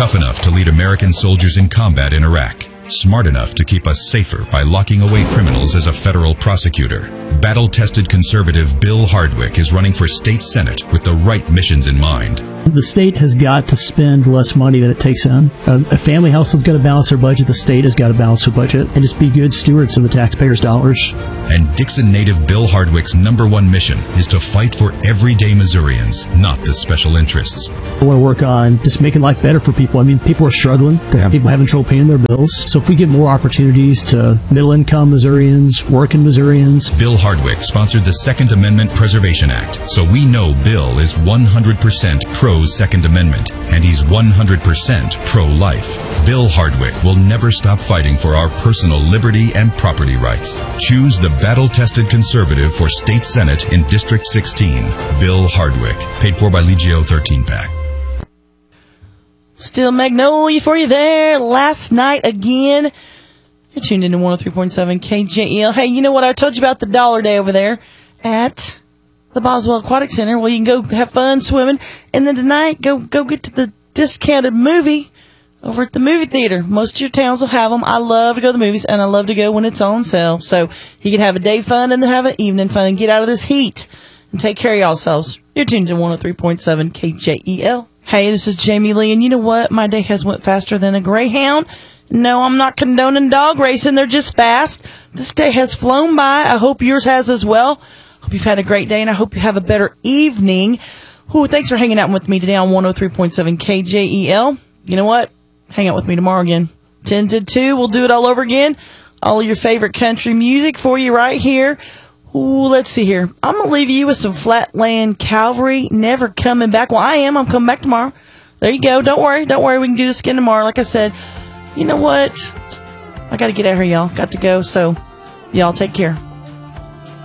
Tough enough to lead American soldiers in combat in Iraq. Smart enough to keep us safer by locking away criminals as a federal prosecutor. Battle-tested conservative Bill Hardwick is running for state senate with the right missions in mind. The state has got to spend less money than it takes in. A family household's got to balance their budget. The state has got to balance their budget and just be good stewards of the taxpayers' dollars. And Dixon native Bill Hardwick's #1 mission is to fight for everyday Missourians, not the special interests. I want to work on just making life better for people. I mean, people are struggling. People having trouble paying their bills. So if we give more opportunities to middle-income Missourians, working Missourians. Bill Hardwick sponsored the Second Amendment Preservation Act, so we know Bill is 100% pro-Second Amendment, and he's 100% pro-life. Bill Hardwick will never stop fighting for our personal liberty and property rights. Choose the battle-tested conservative for State Senate in District 16, Bill Hardwick. Paid for by Legio 13-pack. Still Magnolia for you there. Last night again. You're tuned into 103.7 KJEL. Hey, you know what? I told you about the Dollar Day over there at the Boswell Aquatic Center. Well, you can go have fun swimming. And then tonight, go get to the discounted movie over at the movie theater. Most of your towns will have them. I love to go to the movies, and I love to go when it's on sale. So you can have a day fun and then have an evening fun and get out of this heat and take care of yourselves. You're tuned to 103.7 KJEL. Hey, this is Jamie Lee, and you know what? My day has went faster than a Greyhound. No, I'm not condoning dog racing. They're just fast. This day has flown by. I hope yours has as well. Hope you've had a great day, and I hope you have a better evening. Ooh, thanks for hanging out with me today on 103.7 KJEL. You know what? Hang out with me tomorrow again. 10 to 2, we'll do it all over again. All of your favorite country music for you right here. Ooh, let's see here. I'm going to leave you with some Flatland Cavalry, Never Coming Back. Well, I am. I'm coming back tomorrow. There you go. Don't worry. We can do this again tomorrow. Like I said, you know what? I got to get out of here, y'all. Got to go. So, y'all take care.